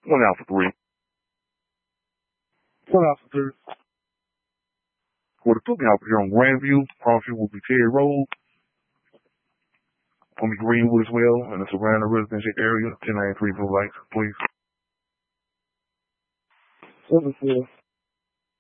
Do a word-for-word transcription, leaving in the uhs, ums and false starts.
One Alpha three. One Alpha three. Quarter two, Alpha here on Grandview. Crossview will be Terry Road. On the Greenwood as well, and the surrounding residential area. ten ninety-three blue lights, please. Seven four.